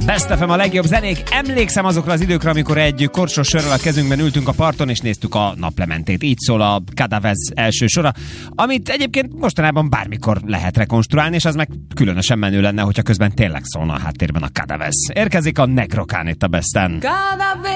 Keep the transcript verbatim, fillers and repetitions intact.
Best ef em a legjobb zenék. Emlékszem azokra az időkre, amikor egy korsos sörrel a kezünkben ültünk a parton, és néztük a naplementét. Így szól a Cadavez első sora, amit egyébként mostanában bármikor lehet rekonstruálni, és az meg különösen menő lenne, hogyha közben tényleg szólna a háttérben a Cadavez. Érkezik a Negrokán itt a Besten.